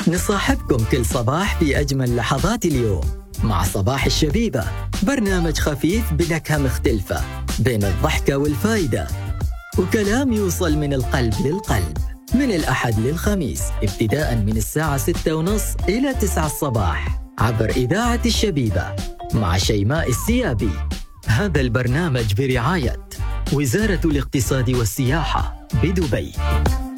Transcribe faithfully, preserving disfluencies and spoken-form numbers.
نصاحبكم كل صباح في أجمل لحظات اليوم مع صباح الشبيبة، برنامج خفيف بنكهة مختلفة بين الضحكة والفايدة، وكلام يوصل من القلب للقلب، من الأحد للخميس ابتداء من الساعة ستة ونص إلى تسعة الصباح عبر إذاعة الشبيبة مع شيماء السيابي. هذا البرنامج برعاية وزارة الاقتصاد والسياحة بدبي.